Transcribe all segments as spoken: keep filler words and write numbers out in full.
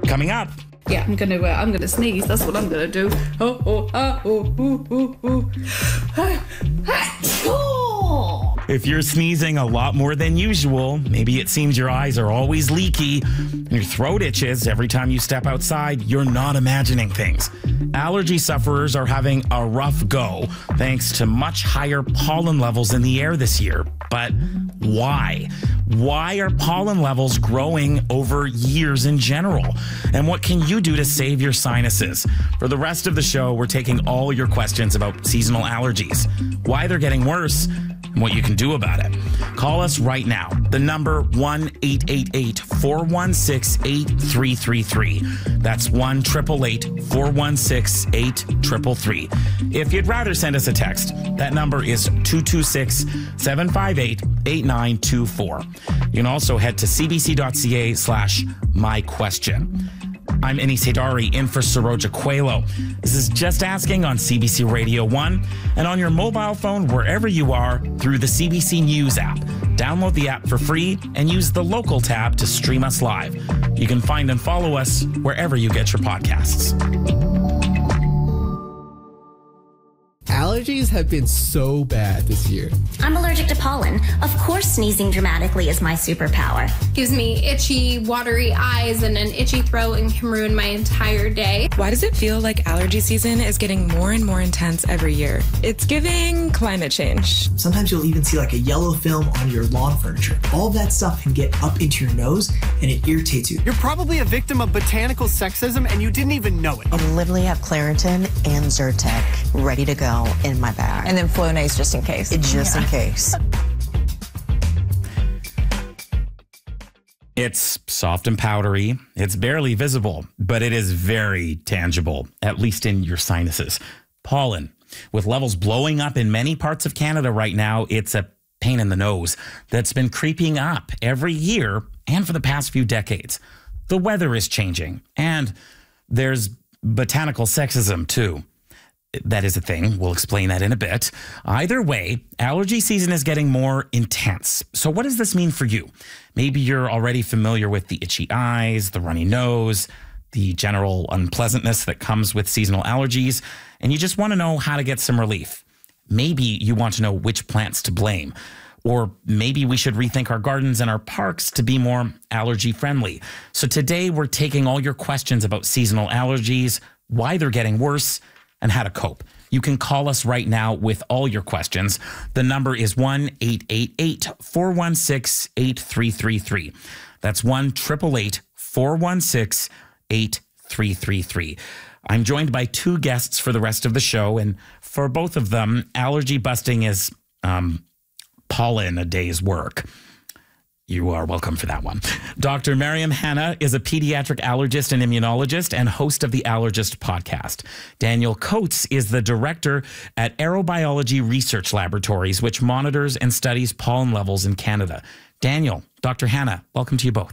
coming up. Yeah, I'm gonna uh, I'm gonna sneeze. That's what I'm gonna do. Oh oh oh oh oh oh. oh. If you're sneezing a lot more than usual, maybe it seems your eyes are always leaky, and your throat itches every time you step outside, you're not imagining things. Allergy sufferers are having a rough go thanks to much higher pollen levels in the air this year. But why? Why are pollen levels growing over years in general? And what can you do to save your sinuses? For the rest of the show, we're taking all your questions about seasonal allergies, why they're getting worse, and what you can do about it. Call us right now. The number one eight eight eight, four one six, eight three three three. That's one eight eight eight, four one six, eight three three three. If you'd rather send us a text, that number is two two six, seven five eight, eight nine two four. You can also head to cbc.ca slash my question. I'm Anis Haydari in for Saroja Coelho. This is Just Asking on C B C Radio one and on your mobile phone wherever you are through the C B C News app. Download the app for free and use the local tab to stream us live. You can find and follow us wherever you get your podcasts. Allergies have been so bad this year. I'm allergic to pollen. Of course, sneezing dramatically is my superpower. Gives me itchy, watery eyes and an itchy throat and can ruin my entire day. Why does it feel like allergy season is getting more and more intense every year? It's giving climate change. Sometimes you'll even see like a yellow film on your lawn furniture. All of that stuff can get up into your nose and it irritates you. You're probably a victim of botanical sexism and you didn't even know it. I literally have Claritin and Zyrtec ready to go in my bag. And then Flonase just in case. Just yeah. in case. It's soft and powdery. It's barely visible, but it is very tangible, at least in your sinuses. Pollen. With levels blowing up in many parts of Canada right now, it's a pain in the nose that's been creeping up every year and for the past few decades. The weather is changing, and there's botanical sexism, too. That is a thing. We'll explain that in a bit. Either way, allergy season is getting more intense. So what does this mean for you? Maybe you're already familiar with the itchy eyes, the runny nose, the general unpleasantness that comes with seasonal allergies, and you just want to know how to get some relief. Maybe you want to know which plants to blame. Or maybe we should rethink our gardens and our parks to be more allergy friendly. So today we're taking all your questions about seasonal allergies, why they're getting worse, and how to cope. You can call us right now with all your questions. The number is one eight eight eight, four one six, eight three three three. That's one eight eight eight, four one six, eight three three three. I'm joined by two guests for the rest of the show, and for both of them, allergy busting is um, pollen a day's work. You are welcome for that one. Doctor Mariam Hanna is a pediatric allergist and immunologist and host of the Allergist podcast. Daniel Coates is the director at Aerobiology Research Laboratories, which monitors and studies pollen levels in Canada. Daniel, Doctor Hanna, welcome to you both.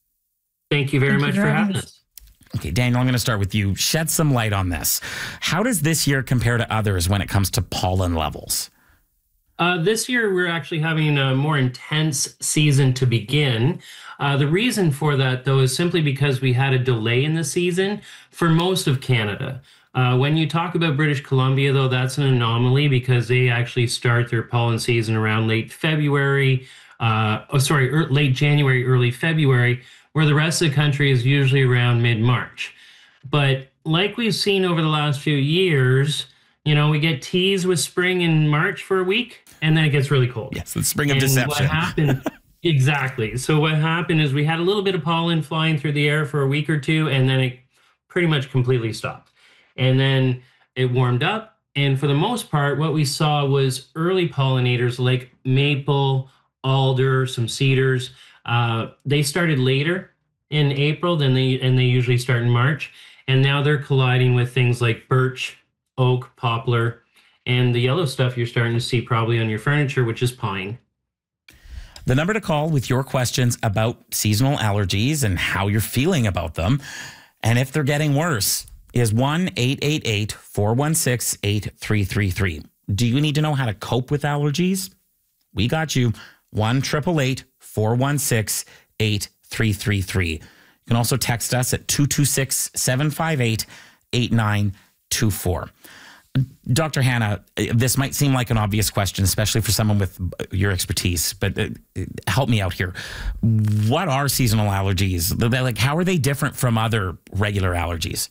Thank you very Thank much you for very having much. us. Okay, Daniel, I'm going to start with you. Shed some light on this. How does this year compare to others when it comes to pollen levels? Uh, this year, we're actually having a more intense season to begin. Uh, the reason for that, though, is simply because we had a delay in the season for most of Canada. Uh, when you talk about British Columbia, though, that's an anomaly because they actually start their pollen season around late February, uh, oh, sorry, er, late January, early February, where the rest of the country is usually around mid-March. But like we've seen over the last few years, you know, we get teased with spring in March for a week, and then it gets really cold. Yes, the spring of and deception. What happened, exactly. So what happened is we had a little bit of pollen flying through the air for a week or two, and then it pretty much completely stopped. And then it warmed up, and for the most part, what we saw was early pollinators like maple, alder, some cedars. Uh, they started later in April than they and they usually start in March, and now they're colliding with things like birch, oak, poplar, and the yellow stuff you're starting to see probably on your furniture, which is pine. The number to call with your questions about seasonal allergies and how you're feeling about them, and if they're getting worse, is one eight eight eight, four one six, eight three three three. Do you need to know how to cope with allergies? We got you. one eight eight eight, four one six, eight three three three. You You can also text us at two two six, seven five eight, eight nine two four. Doctor Hannah, this might seem like an obvious question, especially for someone with your expertise, but uh, help me out here. What are seasonal allergies? They're like, how are they different from other regular allergies?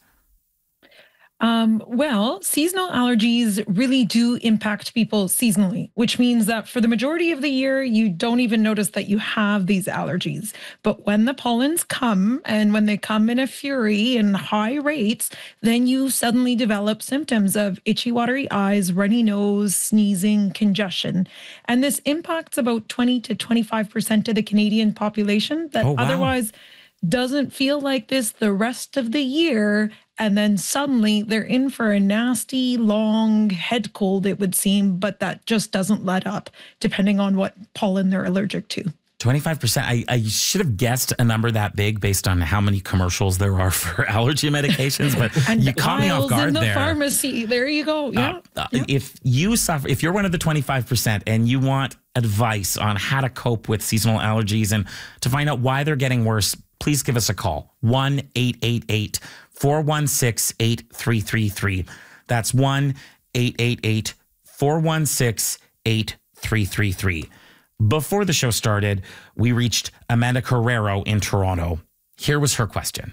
Um, well, seasonal allergies really do impact people seasonally, which means that for the majority of the year, you don't even notice that you have these allergies. But when the pollens come, and when they come in a fury and high rates, then you suddenly develop symptoms of itchy, watery eyes, runny nose, sneezing, congestion. And this impacts about twenty to twenty-five percent of the Canadian population that oh, wow. otherwise doesn't feel like this the rest of the year. And then suddenly they're in for a nasty, long head cold, it would seem, but that just doesn't let up, depending on what pollen they're allergic to. twenty-five percent. I, I should have guessed a number that big based on how many commercials there are for allergy medications, but and you caught me off guard in the there. Pharmacy. There you go. Yeah. Uh, uh, yeah. If you suffer, if you're one of the twenty-five percent and you want advice on how to cope with seasonal allergies and to find out why they're getting worse, please give us a call. one eight eight eight, four one six, eight three three three. That's one eight eight eight, four one six, eight three three three. Before the show started, we reached Amanda Carrero in Toronto. Here was her question.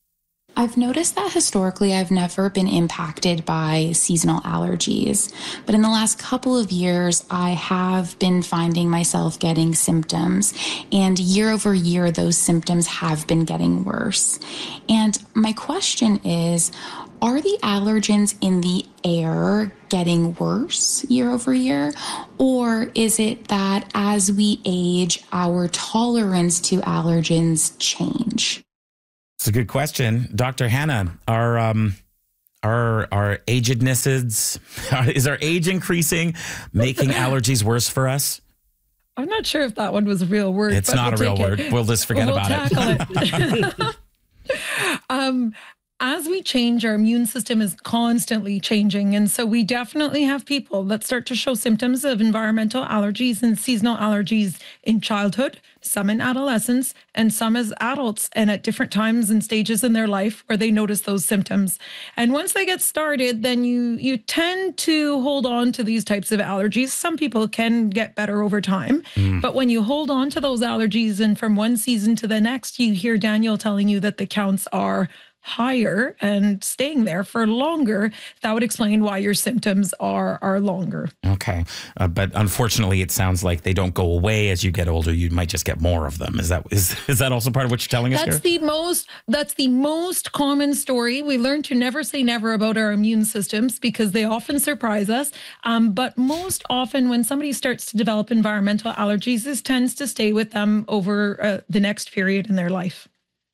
I've noticed that historically I've never been impacted by seasonal allergies, but in the last couple of years, I have been finding myself getting symptoms, and year over year, those symptoms have been getting worse. And my question is, are the allergens in the air getting worse year over year? Or is it that as we age, our tolerance to allergens change? It's a good question. Doctor Hannah, are um, are our agednesses, is our age increasing, making allergies worse for us? I'm not sure if that one was a real word. It's not we'll a real word. It. We'll just forget we'll about it. it. um, as we change, our immune system is constantly changing. And so we definitely have people that start to show symptoms of environmental allergies and seasonal allergies in childhood, some in adolescence, and some as adults, and at different times and stages in their life where they notice those symptoms. And once they get started, then you you tend to hold on to these types of allergies. Some people can get better over time, mm. but when you hold on to those allergies and from one season to the next, you hear Daniel telling you that the counts are higher and staying there for longer, that would explain why your symptoms are are longer. Okay. Uh, but unfortunately, it sounds like they don't go away as you get older. You might just get more of them. Is that is, is that also part of what you're telling us that's here? The most, that's the most common story. We learn to never say never about our immune systems because they often surprise us. Um, but most often when somebody starts to develop environmental allergies, this tends to stay with them over uh, the next period in their life.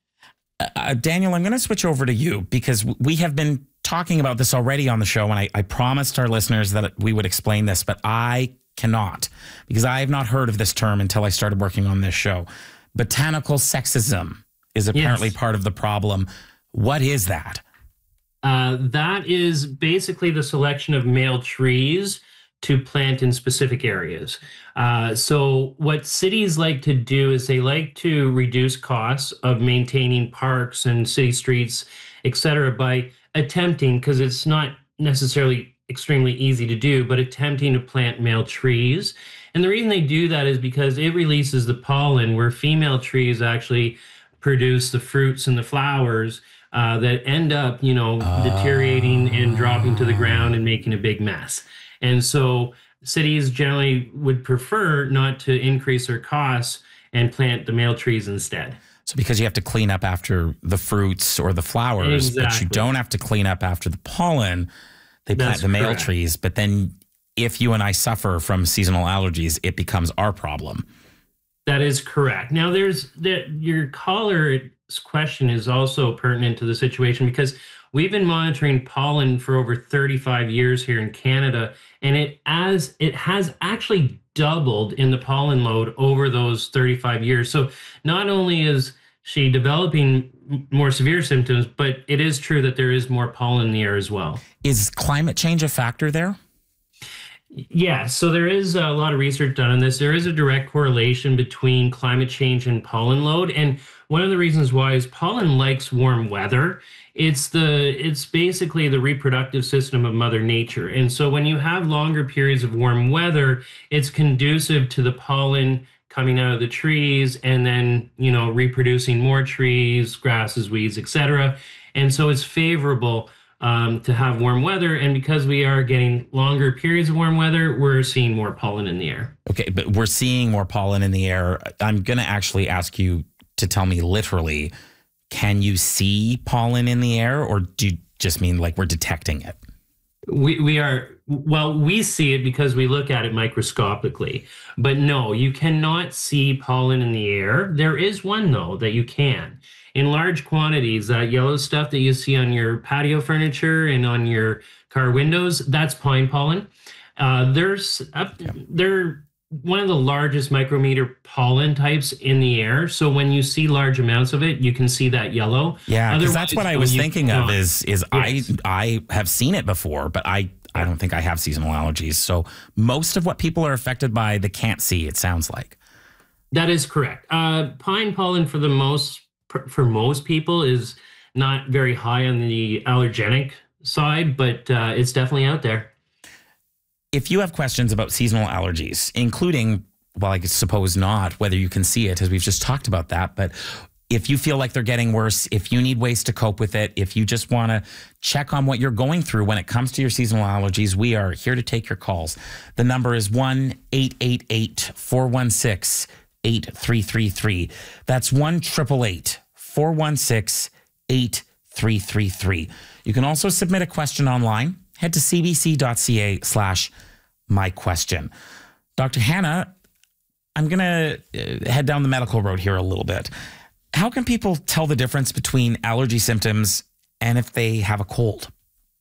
Uh, Daniel, I'm going to switch over to you because we have been talking about this already on the show, and I, I promised our listeners that we would explain this, but I cannot because I have not heard of this term until I started working on this show. Botanical sexism is apparently yes. part of the problem. What is that? Uh, that is basically the selection of male trees to plant in specific areas. Uh, so what cities like to do is they like to reduce costs of maintaining parks and city streets, et cetera, by attempting, because it's not necessarily extremely easy to do, but attempting to plant male trees. And the reason they do that is because it releases the pollen, where female trees actually produce the fruits and the flowers uh, that end up, you know, uh... deteriorating and dropping to the ground and making a big mess. And so cities generally would prefer not to increase their costs and plant the male trees instead. So because you have to clean up after the fruits or the flowers, exactly. but you don't have to clean up after the pollen, they plant That's the male correct. trees. But then if you and I suffer from seasonal allergies, it becomes our problem. That is correct. Now, there's that your caller's question is also pertinent to the situation because we've been monitoring pollen for over thirty-five years here in Canada, and it as it has actually doubled in the pollen load over those thirty-five years. So not only is she developing more severe symptoms, but it is true that there is more pollen in the air as well. Is climate change a factor there? Yeah, so there is a lot of research done on this. There is a direct correlation between climate change and pollen load. And One of the reasons why is pollen likes warm weather. It's the it's basically the reproductive system of Mother Nature. And so when you have longer periods of warm weather, it's conducive to the pollen coming out of the trees and then, you know, reproducing more trees, grasses, weeds, et cetera. And so it's favorable um, to have warm weather. And because we are getting longer periods of warm weather, we're seeing more pollen in the air. Okay, but we're seeing more pollen in the air. I'm going to actually ask you to tell me literally, can you see pollen in the air, or do you just mean like we're detecting it? We we are, well, we see it because we look at it microscopically. But no, you cannot see pollen in the air. There is one, though, that you can. In large quantities, that yellow stuff that you see on your patio furniture and on your car windows, that's pine pollen. Uh, there's up, yeah. They're one of the largest micrometer pollen types in the air. So when you see large amounts of it, you can see that yellow. Yeah, because that's what I was thinking of is, is yes. I, I have seen it before, but I, I don't think I have seasonal allergies. So most of what people are affected by, they can't see, it sounds like. That is correct. Uh, pine pollen for the most, for most people is not very high on the allergenic side, but uh, it's definitely out there. If you have questions about seasonal allergies, including, well, I suppose not, whether you can see it, as we've just talked about that, but if you feel like they're getting worse, if you need ways to cope with it, if you just want to check on what you're going through when it comes to your seasonal allergies, we are here to take your calls. The number is one eight eight eight, four one six, eight three three three. That's one eight eight eight, four one six, eight three three three. You can also submit a question online. Head to cbc.ca slash my question. Doctor Hannah, I'm going to head down the medical road here a little bit. How can people tell the difference between allergy symptoms and if they have a cold?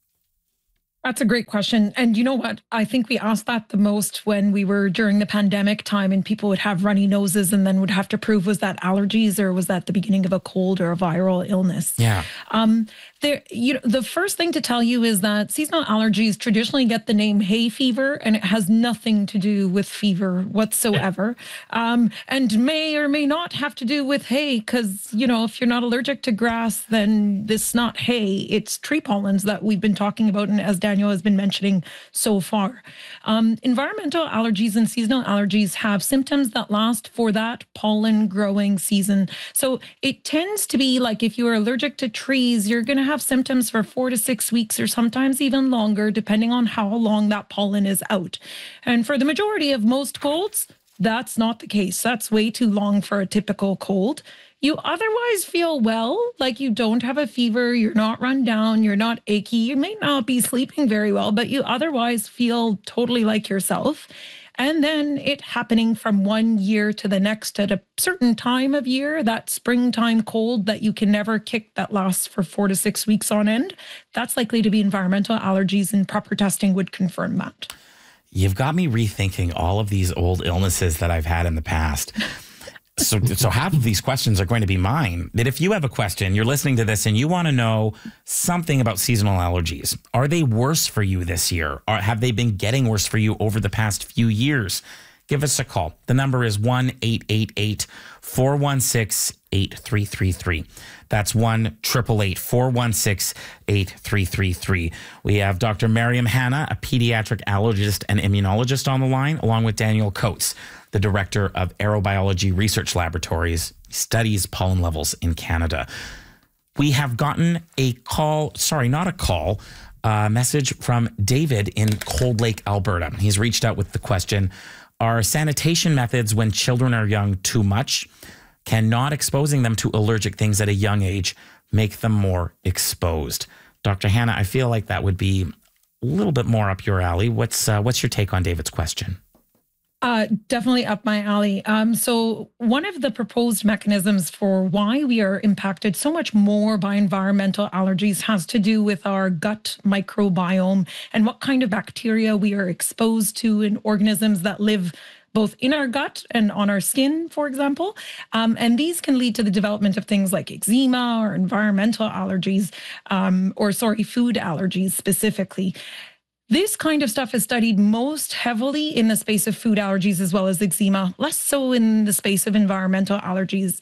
That's a great question. And you know what? I think we asked that the most when we were during the pandemic time and people would have runny noses and then would have to prove, was that allergies or was that the beginning of a cold or a viral illness? Yeah. Um, there, you know, the first thing to tell you is that seasonal allergies traditionally get the name hay fever, and it has nothing to do with fever whatsoever. Um, and may or may not have to do with hay because, you know, if you're not allergic to grass, then this is not hay. It's tree pollens that we've been talking about, and as Daniel has been mentioning so far. Um, environmental allergies and seasonal allergies have symptoms that last for that pollen growing season. So it tends to be like if you are allergic to trees, you're going to have symptoms for four to six weeks or sometimes even longer, depending on how long that pollen is out. And for the majority of most colds, that's not the case. That's way too long for a typical cold. You otherwise feel well, like you don't have a fever, you're not run down, you're not achy, you may not be sleeping very well, but you otherwise feel totally like yourself. And then it happening from one year to the next at a certain time of year, that springtime cold that you can never kick that lasts for four to six weeks on end, that's likely to be environmental allergies, and proper testing would confirm that. You've got me rethinking all of these old illnesses that I've had in the past. So, so half of these questions are going to be mine. But if you have a question, you're listening to this and you want to know something about seasonal allergies, are they worse for you this year? Or have they been getting worse for you over the past few years? Give us a call. The number is one eight eight eight, four one six, eight three three three. That's one eight eight eight, four one six, eight three three three. We have Doctor Mariam Hanna, a pediatric allergist and immunologist on the line, along with Daniel Coates, the director of Aerobiology Research Laboratories, studies pollen levels in Canada. We have gotten a call, sorry, not a call, a message from David in Cold Lake, Alberta. He's reached out with the question, are sanitation methods when children are young too much? Can not exposing them to allergic things at a young age make them more exposed? Doctor Hanna, I feel like that would be a little bit more up your alley. What's uh, what's your take on David's question? Uh, definitely up my alley. Um, so one of the proposed mechanisms for why we are impacted so much more by environmental allergies has to do with our gut microbiome and what kind of bacteria we are exposed to in organisms that live both in our gut and on our skin, for example. Um, and these can lead to the development of things like eczema or environmental allergies, um, or sorry, food allergies specifically. This kind of stuff is studied most heavily in the space of food allergies as well as eczema, less so in the space of environmental allergies.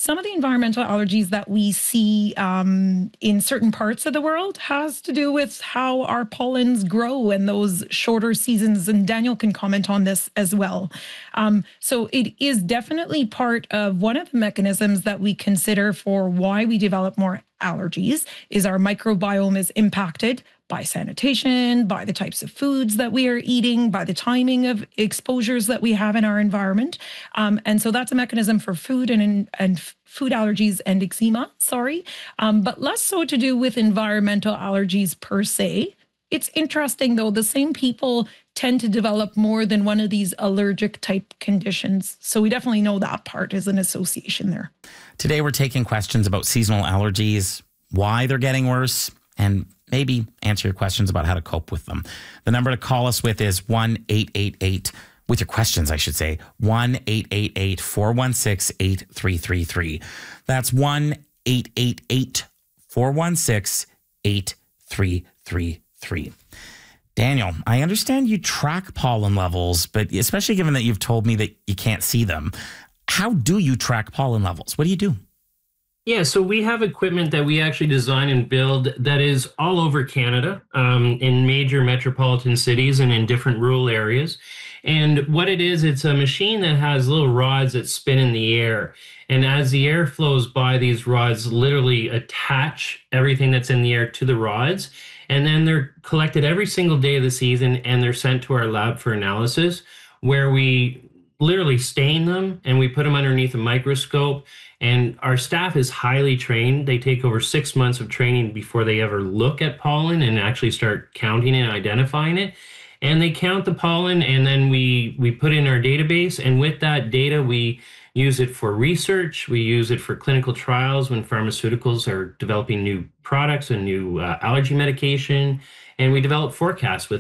some of the environmental allergies that we see um, in certain parts of the world has to do with how our pollens grow and those shorter seasons. And Daniel can comment on this as well. Um, so it is definitely part of one of the mechanisms that we consider for why we develop more allergies is our microbiome is impacted by sanitation, by the types of foods that we are eating, by the timing of exposures that we have in our environment. Um, and so that's a mechanism for food and, and food allergies and eczema, sorry, um, but less so to do with environmental allergies per se. It's interesting, though, the same people tend to develop more than one of these allergic type conditions. So we definitely know that part is an association there. Today, we're taking questions about seasonal allergies, why they're getting worse, and maybe answer your questions about how to cope with them. The number to call us with is one eight eight eight, with your questions, I should say, one eight eight eight, four one six, eight three three three. That's one eight eight eight, four one six, eight three three three. Daniel, I understand you track pollen levels, but especially given that you've told me that you can't see them, how do you track pollen levels? What do you do? Yeah, so we have equipment that we actually design and build that is all over Canada, um, in major metropolitan cities and in different rural areas. And what it is, it's a machine that has little rods that spin in the air. And as the air flows by, these rods literally attach everything that's in the air to the rods. And then they're collected every single day of the season and they're sent to our lab for analysis, where we literally stain them and we put them underneath a microscope. And our staff is highly trained. They take over six months of training before they ever look at pollen and actually start counting and identifying it. And they count the pollen, and then we, we put in our database. And with that data, we use it for research. We use it for clinical trials when pharmaceuticals are developing new products and new uh, allergy medication. And we develop forecasts with